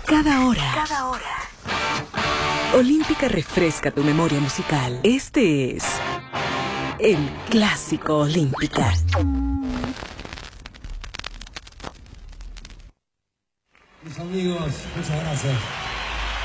Cada hora. Olímpica refresca tu memoria musical. Este es el Clásico Olímpica. Mis amigos, muchas gracias.